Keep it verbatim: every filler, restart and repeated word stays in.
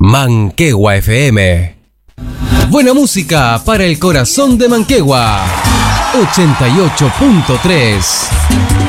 Manquehua F M. Buena música para el corazón de Manquehua. ochenta y ocho punto tres.